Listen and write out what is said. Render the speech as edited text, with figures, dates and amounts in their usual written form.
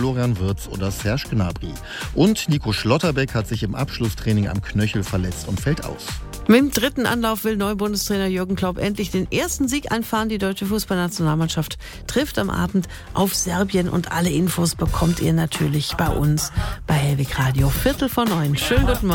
Florian Wirtz oder Serge Gnabry. Und Nico Schlotterbeck hat sich im Abschlusstraining am Knöchel verletzt und fällt aus. Mit dem dritten Anlauf will Neubundestrainer Jürgen Klopp endlich den ersten Sieg einfahren. Die deutsche Fußballnationalmannschaft trifft am Abend auf Serbien und alle Infos bekommt ihr natürlich bei uns bei Hellwig Radio 8:45. Schönen guten Morgen.